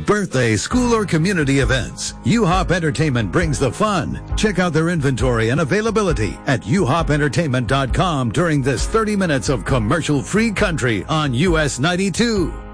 birthday, school, or community events, U-Hop Entertainment brings the fun. Check out their inventory and availability at uhopentertainment.com during this 30 minutes of commercial-free country on US 92.